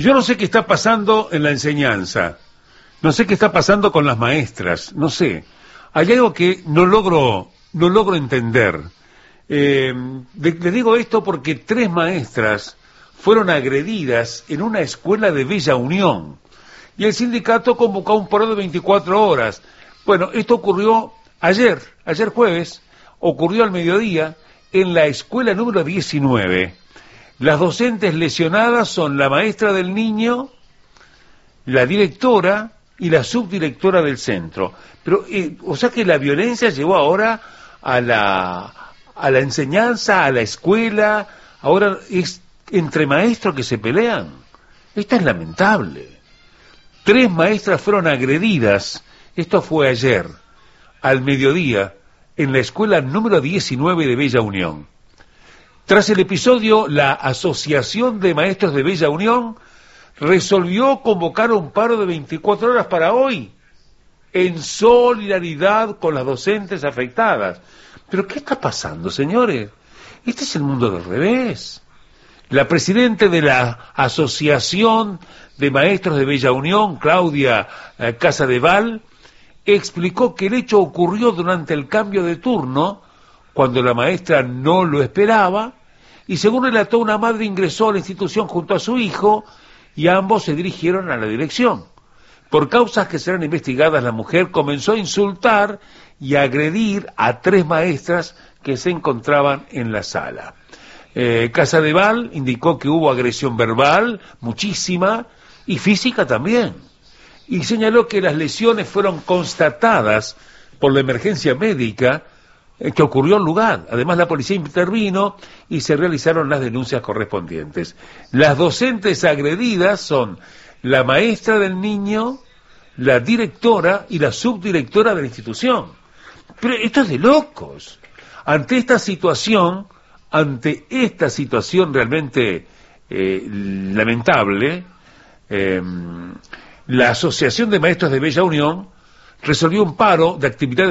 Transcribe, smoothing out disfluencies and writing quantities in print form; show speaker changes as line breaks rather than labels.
Yo no sé qué está pasando en la enseñanza, no sé qué está pasando con las maestras, no sé. Hay algo que no logro entender. Le digo esto porque 3 maestras fueron agredidas en una escuela de Bella Unión y el sindicato convocó un paro de 24 horas. Bueno, esto ocurrió ayer jueves, ocurrió al mediodía en la escuela número 19. Las docentes lesionadas son la maestra del niño, la directora y la subdirectora del centro. Pero, o sea que la violencia llevó ahora a la enseñanza, a la escuela, ahora es entre maestros que se pelean. Esto es lamentable. 3 maestras fueron agredidas, esto fue ayer, al mediodía, en la escuela número 19 de Bella Unión. Tras el episodio, la Asociación de Maestros de Bella Unión resolvió convocar un paro de 24 horas para hoy, en solidaridad con las docentes afectadas. ¿Pero qué está pasando, señores? Este es el mundo del revés. La presidenta de la Asociación de Maestros de Bella Unión, Claudia Casadeval, explicó que el hecho ocurrió durante el cambio de turno, cuando la maestra no lo esperaba, y según relató, una madre ingresó a la institución junto a su hijo, y ambos se dirigieron a la dirección. Por causas que serán investigadas, la mujer comenzó a insultar y a agredir a 3 maestras que se encontraban en la sala. Casadeval indicó que hubo agresión verbal, muchísima, y física también. Y señaló que las lesiones fueron constatadas por la emergencia médica que ocurrió al lugar. Además, la policía intervino y se realizaron las denuncias correspondientes. Las docentes agredidas son la maestra del niño, la directora y la subdirectora de la institución. Pero esto es de locos. Ante esta situación realmente lamentable, la Asociación de Maestros de Bella Unión resolvió un paro de actividades